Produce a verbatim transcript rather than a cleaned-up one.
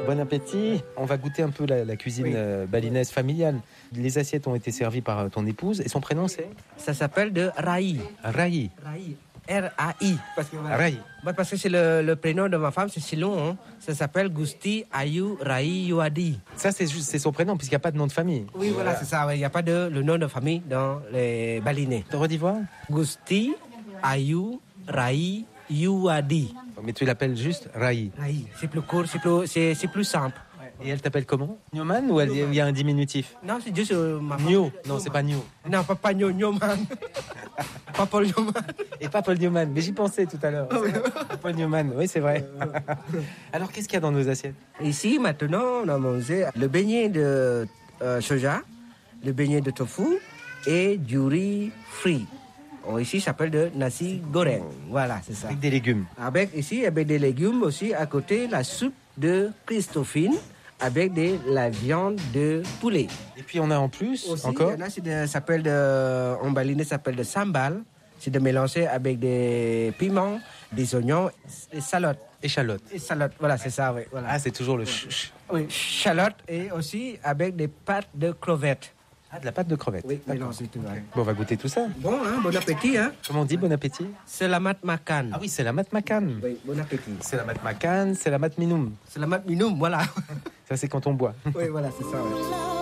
bon appétit. On va goûter un peu la, la cuisine Oui. euh, balinaise familiale. Les assiettes ont été servies par euh, ton épouse et son prénom c'est Ça s'appelle de Rai. Raï. Rai. R A I. Parce que, voilà. Raï. Ouais, parce que c'est le, le prénom de ma femme, c'est si long. Hein. Ça s'appelle Gusti Ayu Rai Yuadi. Ça, c'est juste c'est son prénom, puisqu'il n'y a pas de nom de famille. Oui, voilà, c'est ça. Il n'y a pas de le nom de famille dans les balinais. Te redis voir. Gusti Ayu Rai Yuadi. Mais tu l'appelles juste Raï. Rai. C'est plus court, c'est plus, c'est, c'est plus simple. Et elle t'appelle comment? Newman ou elle- il y a un diminutif? Non, c'est juste euh, ma femme. Nio. Non, c'est pas Nio. Non, pas, pas Nyo- Nyoman. Pas Paul Nyoman. Et pas Paul Newman, mais j'y pensais tout à l'heure. Paul Newman, oui, c'est vrai. Alors, qu'est-ce qu'il y a dans nos assiettes? Ici, maintenant, on a mangé le beignet de euh, soja, le beignet de tofu et du riz frit. Oh, ici, ça s'appelle de nasi goreng. Voilà, c'est ça. Avec des légumes. Avec ici, avec des légumes aussi à côté, la soupe de Christophine avec de la viande de poulet. Et puis, on a en plus, Aussi, encore, il y en a, c'est de- ça s'appelle de, en balinais, ça s'appelle de sambal. C'est de mélanger avec des piments, des oignons, des salades. échalote. Et salade, voilà, c'est ça, oui. Voilà. Ah, c'est toujours le ch- ch- Oui, chalotte et aussi avec des pâtes de crevettes. Ah, de la pâte de crevette. Oui, D'accord. mélangé tout, ouais. Bon, on va goûter tout ça. Bon, hein, bon appétit, hein. Comment on dit bon appétit? Selamat makan. Ah oui, c'est la mat macan. Oui, bon appétit. C'est la mat macan, c'est la mat minum. Selamat minum, voilà. Ça, c'est quand on boit. Oui, voilà, c'est ça, ouais.